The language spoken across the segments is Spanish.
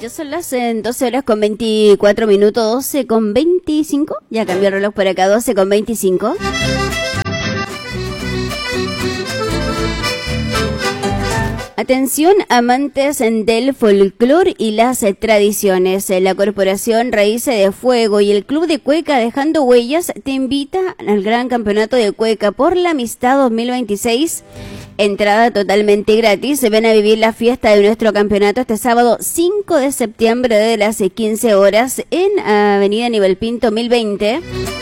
Ya son las 12 horas con 24 minutos, 12 con 25. Ya cambió el reloj por acá, 12 con 25. Atención, amantes del folclore y las tradiciones. La Corporación Raíces de Fuego y el Club de Cueca Dejando Huellas te invita al Gran Campeonato de Cueca por la Amistad 2026. Entrada totalmente gratis. Se ven a vivir la fiesta de nuestro campeonato este sábado 5 de septiembre de las 15 horas en Avenida Aníbal Pinto 1020.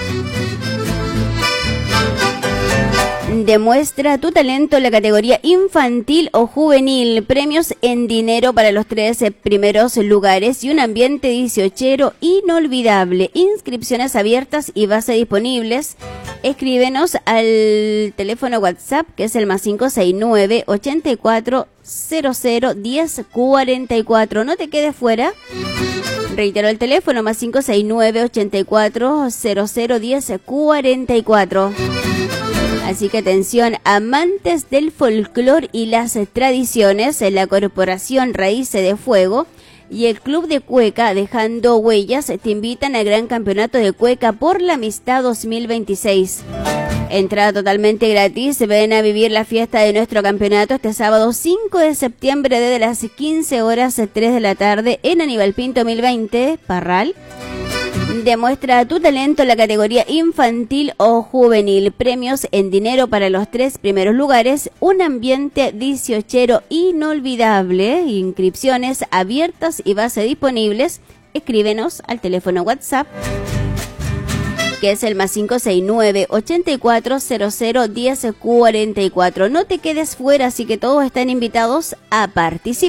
Demuestra tu talento en la categoría infantil o juvenil. Premios en dinero para los 3 primeros lugares y un ambiente 18ero inolvidable. Inscripciones abiertas y bases disponibles. Escríbenos al teléfono WhatsApp que es el +569 84 00 10 44. No te quedes fuera. Reitero el teléfono +569 84 00 10 44. Así que atención, amantes del folclore y las tradiciones, la Corporación Raíces de Fuego y el Club de Cueca Dejando Huellas te invitan al Gran Campeonato de Cueca por la Amistad 2026. Entrada totalmente gratis. Ven a vivir la fiesta de nuestro campeonato este sábado 5 de septiembre desde las 15 horas 3 de la tarde en Aníbal Pinto 1020, Parral. Demuestra tu talento en la categoría infantil o juvenil. Premios en dinero para los 3 primeros lugares. Un ambiente 18ero inolvidable. Inscripciones abiertas y bases disponibles. Escríbenos al teléfono WhatsApp que es el +569 84 00 10 44. No te quedes fuera, así que todos están invitados a participar.